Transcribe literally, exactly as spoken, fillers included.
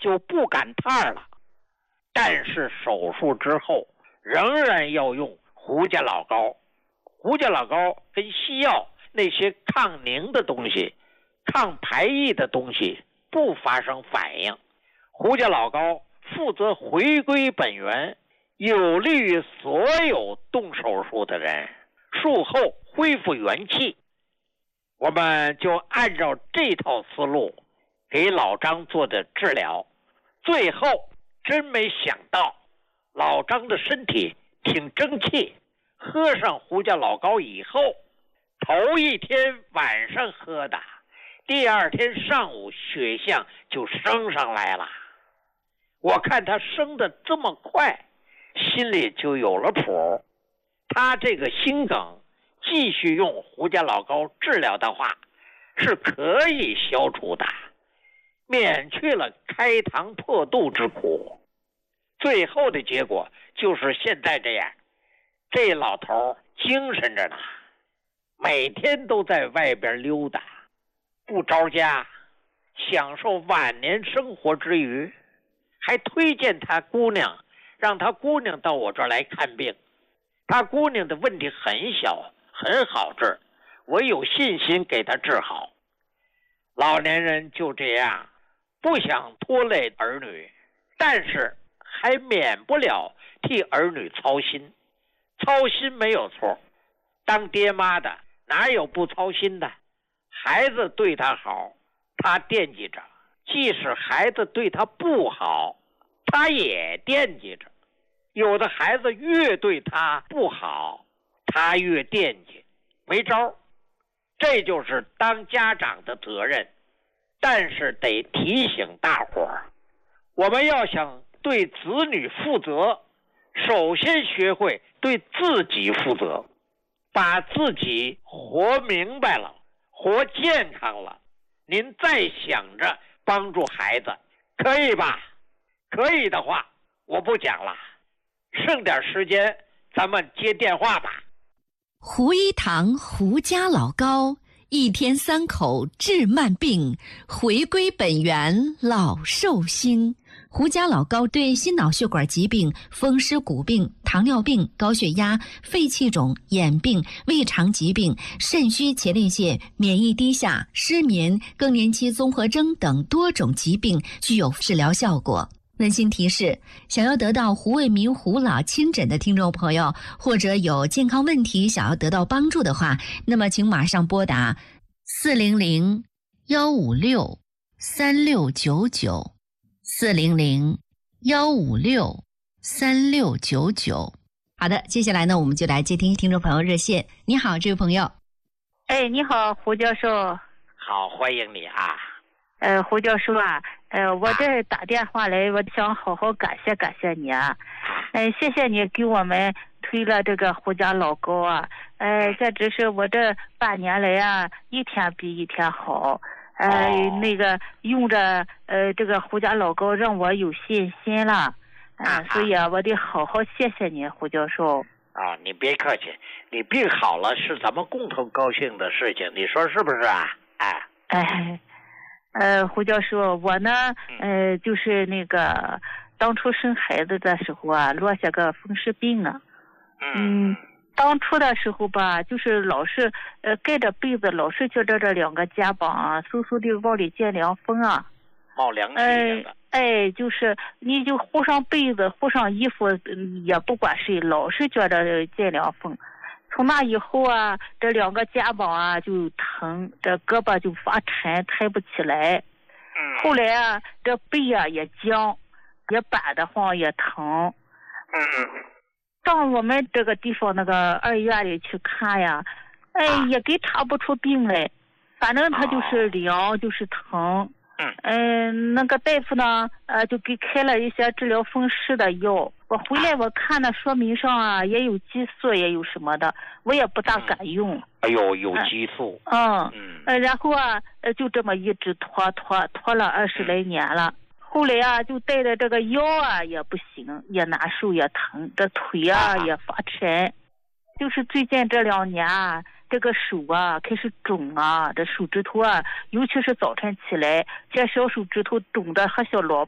就不赶趟了。但是手术之后仍然要用胡家老膏。胡家老膏跟西药那些抗凝的东西、抗排异的东西不发生反应。胡家老膏负责回归本源，有利于所有动手术的人术后恢复元气。我们就按照这套思路给老张做的治疗，最后真没想到老张的身体挺争气，喝上胡家老膏以后，头一天晚上喝的，第二天上午血象就升上来了。我看他升得这么快，心里就有了谱。他这个心梗继续用胡家老膏治疗的话，是可以消除的，免去了开膛破肚之苦。最后的结果就是现在这样，这老头精神着呢，每天都在外边溜达，不着家，享受晚年生活之余，还推荐他姑娘，让他姑娘到我这儿来看病。他姑娘的问题很小，很好治，我有信心给他治好。老年人就这样，不想拖累儿女，但是还免不了替儿女操心。操心没有错，当爹妈的哪有不操心的？孩子对他好，他惦记着，即使孩子对他不好，他也惦记着。有的孩子越对他不好，他越惦记，没招。这就是当家长的责任。但是得提醒大伙儿，我们要想对子女负责，首先学会对自己负责，把自己活明白了，活健康了，您再想着帮助孩子，可以吧？可以的话，我不讲了，剩点时间咱们接电话吧。 胡一堂胡家老膏，一天三口治慢病，回归本源老寿星。胡家老膏对心脑血管疾病、风湿骨病、糖尿病、高血压、肺气肿、眼病、胃肠疾病、肾虚前列腺、免疫低下、失眠、更年期综合征等多种疾病具有治疗效果。温馨提示，想要得到胡卫民胡老亲诊的听众朋友，或者有健康问题想要得到帮助的话，那么请马上拨打四零零幺五六三六九九四零零幺五六三六九九。好的，接下来呢，我们就来接听听众朋友热线。你好，这位朋友。 哎，你好，胡教授。 好，欢迎你啊。 呃，胡教授啊，呃，我这打电话来，我想好好感谢感谢你啊。呃，谢谢你给我们推了这个胡家老膏啊。呃，这只是我这半年来啊，一天比一天好。呃，哦、那个用着呃这个胡家老膏，让我有信心了。啊、呃，所以啊，我得好好谢谢你，胡教授。 啊，你别客气，你病好了是咱们共同高兴的事情，你说是不是啊？哎， 哎。呃，胡教授，我呢，呃，就是那个当初生孩子的时候啊，落下个风湿病啊。嗯，当初的时候吧，就是老是呃盖着被子，老是觉着这两个肩膀啊，嗖嗖的往里见凉风啊， 冒凉气的。 哎哎，就是你就糊上被子，糊上衣服，嗯、也不管谁，老是觉着见凉风。从那以后啊，这两个肩膀啊就疼，这胳膊就发沉，抬不起来。 嗯。 后来啊，这背啊也僵，也板得慌，也疼。 嗯嗯。 到我们这个地方那个二医院里去看呀，哎，啊、也给查不出病来，反正他就是凉，哦、就是疼。 嗯。 嗯、呃，那个大夫呢，呃，就给开了一些治疗风湿的药。我回来我看那说明上啊，也有激素，也有什么的，我也不大敢用。 嗯、哎呦，有激素。 嗯嗯。呃，然后啊，呃，就这么一直拖拖拖了二十来年了。后来啊，就带着这个腰啊也不行，也难受，也疼，这腿啊也发沉。就是最近这两年啊，这个手啊开始肿啊，这手指头啊，尤其是早晨起来，这小手指头肿的和小萝